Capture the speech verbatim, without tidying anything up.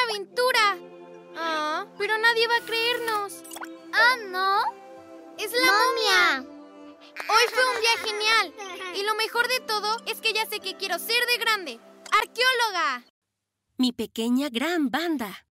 aventura! Ah, pero nadie va a creernos. ¿Ah, no? ¡Es la momia! Hoy fue un día genial. Y lo mejor de todo es que ya sé que quiero ser de grande. ¡Arqueóloga! Mi pequeña gran banda.